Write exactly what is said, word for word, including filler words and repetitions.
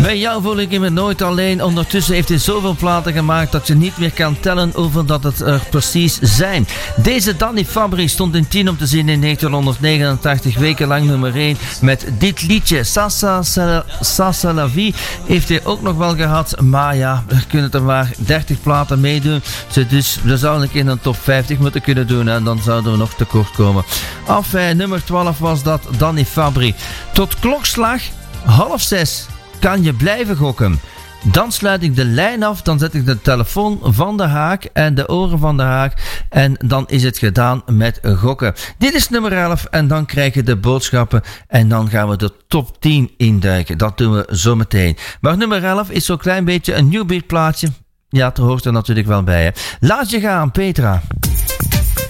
Bij jou voel ik me nooit alleen. Ondertussen heeft hij zoveel platen gemaakt dat je niet meer kan tellen hoeveel dat het er precies zijn. Deze Danny Fabri stond in tien om te zien in negentienhonderdnegenentachtig, weken lang nummer één met dit liedje. Sasa Sasa la Vie heeft hij ook nog wel gehad, maar ja, er kunnen er maar dertig platen meedoen. Dus we zouden in een top vijftig moeten kunnen doen en dan zouden we nog tekort komen. Enfin, nummer twaalf was dat Danny Fabri. Tot klokslag half zes kan je blijven gokken. Dan sluit ik de lijn af, dan zet ik de telefoon van de haak en de oren van de haak en dan is het gedaan met gokken. Dit is nummer elf en dan krijg je de boodschappen en dan gaan we de top tien induiken. Dat doen we zo meteen. Maar nummer elf is zo'n klein beetje een New Beat plaatje. Ja, het hoort er natuurlijk wel bij. Hè. Laat je gaan, Petra.